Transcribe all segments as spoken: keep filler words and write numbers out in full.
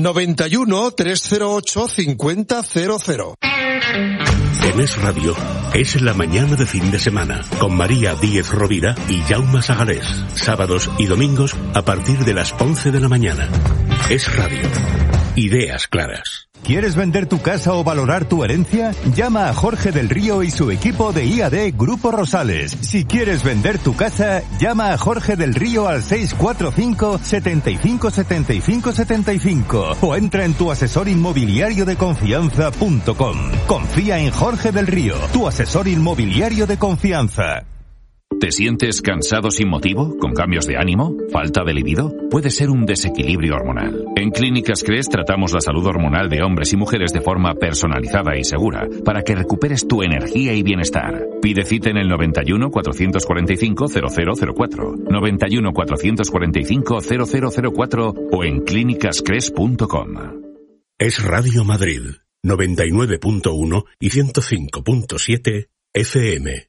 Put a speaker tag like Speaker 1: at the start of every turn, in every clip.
Speaker 1: noventa y uno, trescientos ocho, cincuenta cero cero.
Speaker 2: En Es Radio, es la mañana de fin de semana, con María Díez Rovira y Jaume Sagalés. Sábados y domingos a partir de las once de la mañana. Es Radio. Ideas claras.
Speaker 3: ¿Quieres vender tu casa o valorar tu herencia? Llama a Jorge del Río y su equipo de I A D Grupo Rosales. Si quieres vender tu casa, llama a Jorge del Río al seis cuatro cinco, setenta y cinco, setenta y cinco, setenta y cinco o entra en tu asesor inmobiliario de confianza punto com. Confía en Jorge del Río, tu asesor inmobiliario de confianza.
Speaker 4: ¿Te sientes cansado sin motivo? ¿Con cambios de ánimo? ¿Falta de libido? Puede ser un desequilibrio hormonal. En Clínicas Cres tratamos la salud hormonal de hombres y mujeres de forma personalizada y segura para que recuperes tu energía y bienestar. Pide cita en el noventa y uno, cuatrocientos cuarenta y cinco, cero cero cero cuatro, noventa y uno, cuatrocientos cuarenta y cinco, cero cero cero cuatro o en clínicas cres punto com.
Speaker 2: Es Radio Madrid, noventa y nueve punto uno y ciento cinco punto siete F M.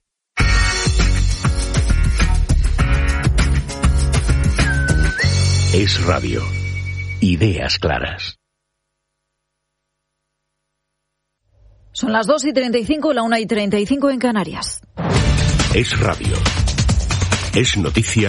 Speaker 2: Es Radio. Ideas claras.
Speaker 5: Son las dos y treinta y cinco, la una y treinta y cinco en Canarias.
Speaker 2: Es Radio. Es noticia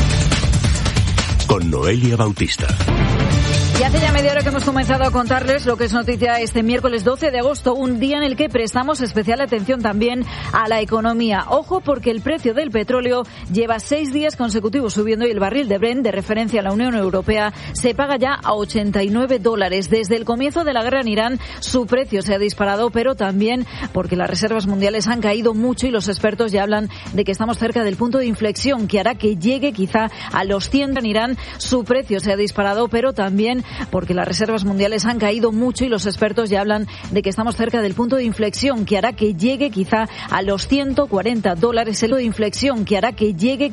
Speaker 2: con Noelia Bautista.
Speaker 5: Y hace ya media hora que hemos comenzado a contarles lo que es noticia este miércoles doce de agosto, un día en el que prestamos especial atención también a la economía. Ojo, porque el precio del petróleo lleva seis días consecutivos subiendo y el barril de Brent, de referencia a la Unión Europea, se paga ya a ochenta y nueve dólares. Desde el comienzo de la guerra en Irán, su precio se ha disparado, pero también porque las reservas mundiales han caído mucho y los expertos ya hablan de que estamos cerca del punto de inflexión que hará que llegue quizá a los cien en Irán. Su precio se ha disparado, pero también porque las reservas mundiales han caído mucho y los expertos ya hablan de que estamos cerca del punto de inflexión que hará que llegue quizá a los ciento cuarenta dólares, el punto de inflexión que hará que llegue